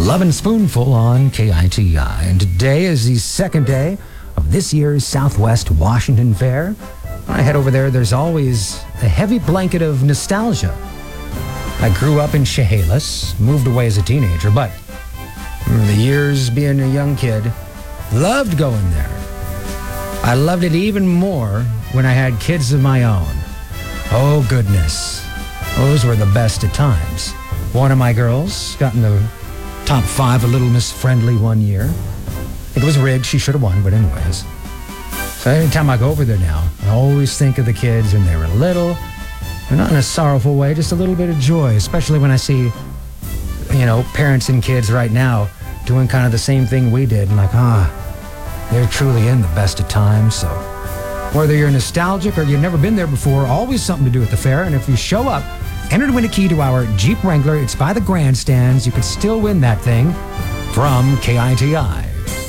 Lovin' Spoonful on KITI. And today is the second day of this year's Southwest Washington Fair. When I head over there, there's always a heavy blanket of nostalgia. I grew up in Chehalis, moved away as a teenager, but the years being a young kid, loved going there. I loved it even more when I had kids of my own. Oh, goodness. Those were the best of times. One of my girls got in the top 5 of Little Miss Friendly one year. I think it was rigged. She should have won, but anyways. So anytime I go over there now, I always think of the kids when they were little. And not in a sorrowful way, just a little bit of joy, especially when I see, parents and kids right now doing kind of the same thing we did. And like, they're truly in the best of times. So whether you're nostalgic or you've never been there before, always something to do at the fair. And if you show up, enter to win a key to our Jeep Wrangler. It's by the grandstands. You could still win that thing from KITI.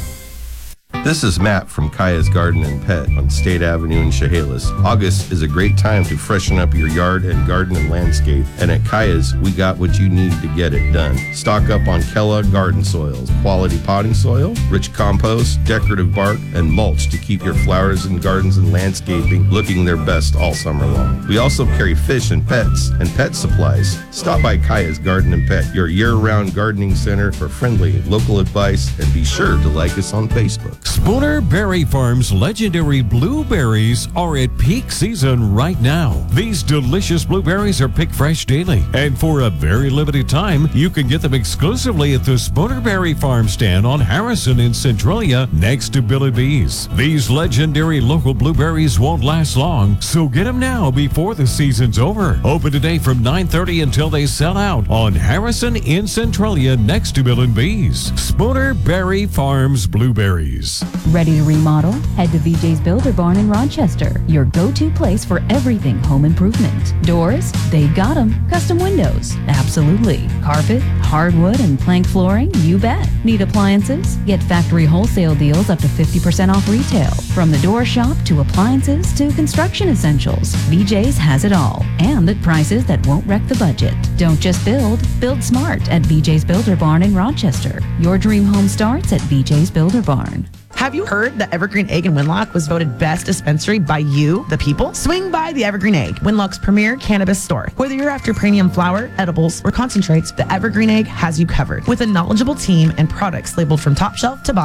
This is Matt from Kaya's Garden and Pet on State Avenue in Chehalis. August is a great time to freshen up your yard and garden and landscape, and at Kaya's, we got what you need to get it done. Stock up on Kellogg garden soils, quality potting soil, rich compost, decorative bark, and mulch to keep your flowers and gardens and landscaping looking their best all summer long. We also carry fish and pet supplies. Stop by Kaya's Garden and Pet, your year-round gardening center for friendly local advice, and be sure to like us on Facebook. Spooner Berry Farm's legendary blueberries are at peak season right now. These delicious blueberries are picked fresh daily, and for a very limited time, you can get them exclusively at the Spooner Berry Farm stand on Harrison in Centralia next to Bill and Bees. These legendary local blueberries won't last long, so get them now before the season's over. Open today from 9:30 until they sell out on Harrison in Centralia next to Bill and Bees. Spooner Berry Farms blueberries. Ready to remodel? Head to VJ's Builder Barn in Rochester, your go-to place for everything home improvement. Doors? They've got them. Custom windows? Absolutely. Carpet, hardwood, and plank flooring? You bet. Need appliances? Get factory wholesale deals up to 50% off retail. From the door shop to appliances to construction essentials, VJ's has it all. And at prices that won't wreck the budget. Don't just build smart at VJ's Builder Barn in Rochester. Your dream home starts at VJ's Builder Barn. Have you heard that Evergreen Egg in Winlock was voted best dispensary by you, the people? Swing by the Evergreen Egg, Winlock's premier cannabis store. Whether you're after premium flower, edibles, or concentrates, the Evergreen Egg has you covered. With a knowledgeable team and products labeled from top shelf to bottom.